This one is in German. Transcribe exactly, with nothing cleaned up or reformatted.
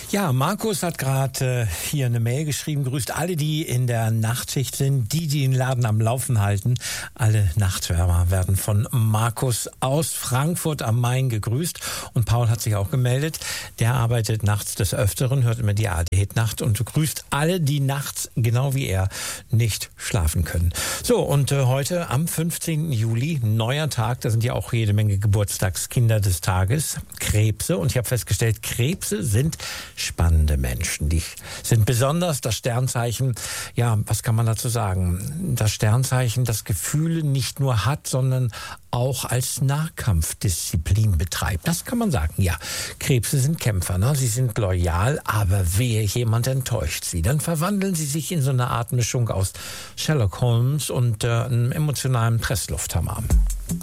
Ja, Markus hat gerade äh, hier eine Mail geschrieben, grüßt alle, die in der Nachtschicht sind, die, die den Laden am Laufen halten. Alle Nachtschwärmer werden von Markus aus Frankfurt am Main gegrüßt. Und Paul hat sich auch gemeldet. Der arbeitet nachts des Öfteren, hört immer die A D Hit-Nacht und grüßt alle, die nachts, genau wie er, nicht schlafen können. So, und äh, heute am fünfzehnten Juli, neuer Tag, da sind ja auch jede Menge Geburtstagskinder des Tages, Krebse. Und ich habe festgestellt, Krebse sind spannende Menschen. Die sind besonders das Sternzeichen, ja, was kann man dazu sagen? Das Sternzeichen, das Gefühle nicht nur hat, sondern auch als Nahkampfdisziplin betreibt. Das kann man sagen, ja. Krebse sind Kämpfer, ne? Sie sind loyal, aber wehe, jemand enttäuscht sie. Dann verwandeln sie sich in so eine Art Mischung aus Sherlock Holmes und äh, einem emotionalen Presslufthammer.